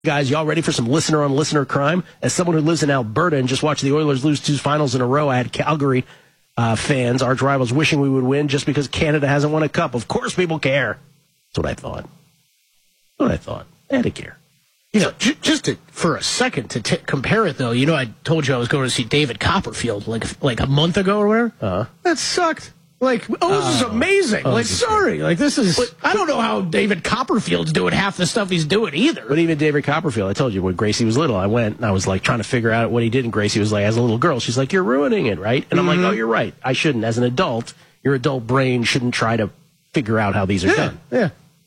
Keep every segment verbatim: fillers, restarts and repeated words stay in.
Guys, y'all ready for some listener-on-listener crime? As someone who lives in Alberta and just watched the Oilers lose two finals in a row, I had Calgary uh, fans, arch rivals, wishing we would win just because Canada hasn't won a cup. Of course people care. That's what I thought. That's what I thought. I had to care. You know, j- just to, for a second to t- compare it, though, you know, I told you I was going to see David Copperfield like like a month ago or whatever. Uh-huh. That sucked. Like, oh, this is amazing. Oh, like, this is sorry. great. Like, this is, But- I don't know how David Copperfield's doing half the stuff he's doing either. But even David Copperfield, I told you, when Gracie was little, I went and I was like trying to figure out what he did. And Gracie was like, as a little girl, she's like, you're ruining it, right? And I'm Mm-hmm. like, oh, you're right. I shouldn't. As an adult, your adult brain shouldn't try to figure out how these are yeah, done. yeah.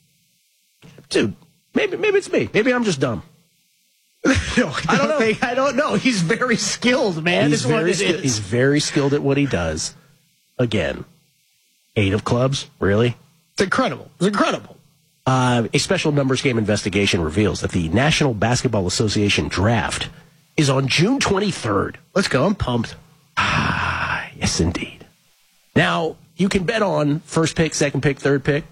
Dude, maybe maybe it's me. Maybe I'm just dumb. No, I don't know. Think, I don't know. He's very skilled, man. He's Is what very, it ski- is. he's very skilled at what he does. Again, eight of clubs, really? It's incredible. It's incredible. Uh, a special numbers game investigation reveals that the National Basketball Association draft is on June twenty-third. Let's go. I'm pumped. Ah, yes, indeed. Now, you can bet on first pick, second pick, third pick.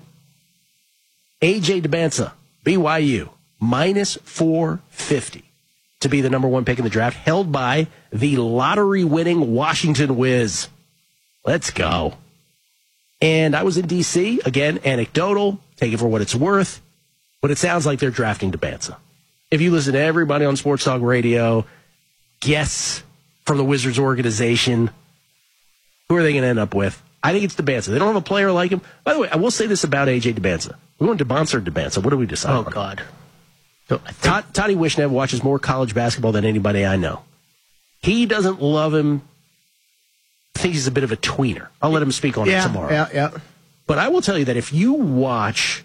A J DeBanza, B Y U, minus four fifty to be the number one pick in the draft, held by the lottery-winning Washington Wiz. Let's go. And I was in D C, again, anecdotal, take it for what it's worth, but it sounds like they're drafting DeBanza. If you listen to everybody on Sports Talk Radio, guests from the Wizards organization, who are they going to end up with? I think it's DeBanza. They don't have a player like him. By the way, I will say this about A J DeBanza. We want DeBanza or DeBanza. What do we decide? Oh, God. So, Todd, Toddy Wishnev watches more college basketball than anybody I know. He doesn't love him. I think he's a bit of a tweener. I'll let him speak on Yeah, it tomorrow. yeah, yeah. But I will tell you that if you watch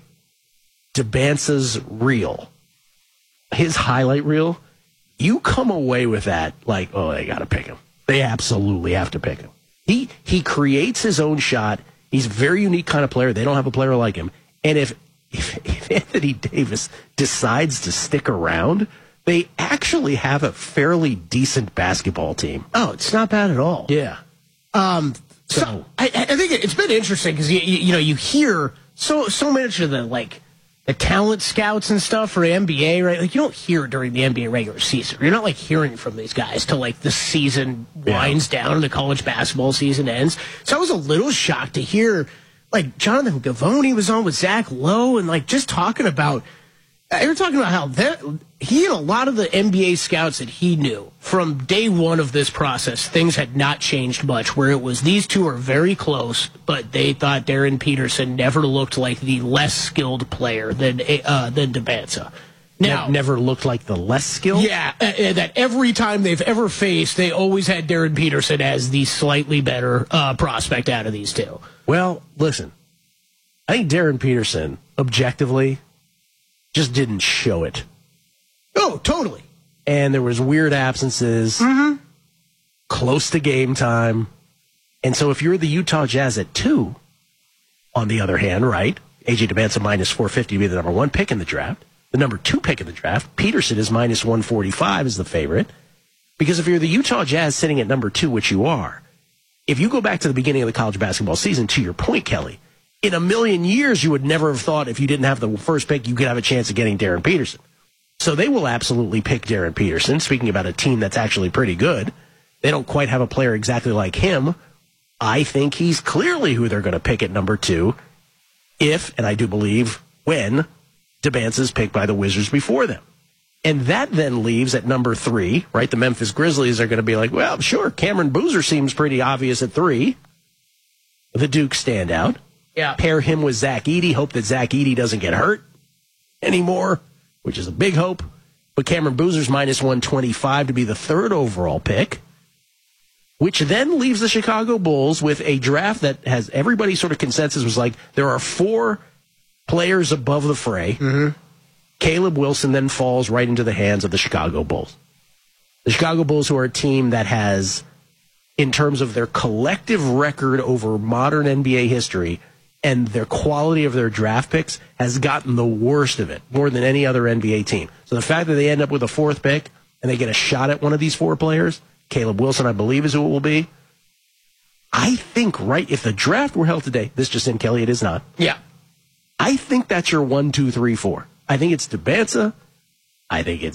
DeBanza's reel, his highlight reel, you come away with that like, oh, they got to pick him. They absolutely have to pick him. He he creates his own shot. He's a very unique kind of player. They don't have a player like him. And if if, if Anthony Davis decides to stick around, they actually have a fairly decent basketball team. Oh, it's not bad at all. Yeah. Um, so, So- I, I think it's been interesting because you, you you know you hear so so much of the like the talent scouts and stuff for the N B A, right? Like you don't hear it during the N B A regular season. You're not like hearing from these guys till like the season winds down and the college basketball season ends. So I was a little shocked to hear like Jonathan Gavoni was on with Zach Lowe and like just talking about. They were talking about how that, he and a lot of the N B A scouts that he knew from day one of this process, things had not changed much, where it was these two are very close, but they thought Darren Peterson never looked like the less skilled player than uh, than DeBanza. Now, Ne- never looked like the less skilled? yeah, uh, uh, that every time they've ever faced, they always had Darren Peterson as the slightly better uh, prospect out of these two. Well, listen, I think Darren Peterson, objectively, just didn't show it. Oh, totally. And there was weird absences, close to game time. And so if you're the Utah Jazz at two, on the other hand, right, A J DeBanza minus four fifty to be the number one pick in the draft. The number two pick in the draft, Peterson is minus one forty-five as the favorite. Because if you're the Utah Jazz sitting at number two, which you are, if you go back to the beginning of the college basketball season, to your point, Kelly, in a million years, you would never have thought if you didn't have the first pick, you could have a chance of getting Darren Peterson. So they will absolutely pick Darren Peterson. Speaking about a team that's actually pretty good, they don't quite have a player exactly like him. I think he's clearly who they're going to pick at number two if, and I do believe, when DeBanza's picked by the Wizards before them. And that then leaves at number three, right? The Memphis Grizzlies are going to be like, well, sure, Cameron Boozer seems pretty obvious at three. The Duke standout. Yeah. Pair him with Zach Edey. Hope that Zach Edey doesn't get hurt anymore, which is a big hope. But Cameron Boozer's minus one twenty-five to be the third overall pick, which then leaves the Chicago Bulls with a draft that has everybody's sort of consensus was like there are four players above the fray. Mm-hmm. Caleb Wilson then falls right into the hands of the Chicago Bulls. The Chicago Bulls, who are a team that has, in terms of their collective record over modern N B A history, and their quality of their draft picks has gotten the worst of it, more than any other N B A team. So the fact that they end up with a fourth pick and they get a shot at one of these four players, Caleb Wilson, I believe, is who it will be. I think, right, if the draft were held today, this just in, Kelly, it is not. Yeah. I think that's your one, two, three, four. I think it's DeBanza, I think it's